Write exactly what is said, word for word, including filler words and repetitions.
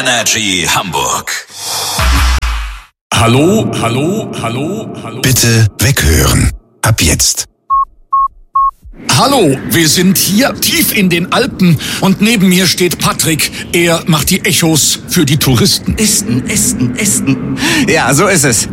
Energy Hamburg. Hallo, hallo, hallo, hallo. Bitte weghören. Ab jetzt. Hallo, wir sind hier tief in den Alpen und neben mir steht Patrick. Er macht die Echos für die Touristen. Esten, Esten, Esten. Ja, so ist es.